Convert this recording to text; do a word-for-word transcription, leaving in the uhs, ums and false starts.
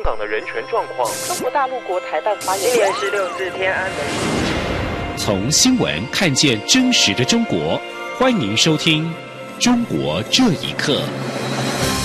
港的人权状况。 中国大陆国台办发言人， 今年是六四天安门。 从新闻看见真实的中国，欢迎收听《中国这一刻》。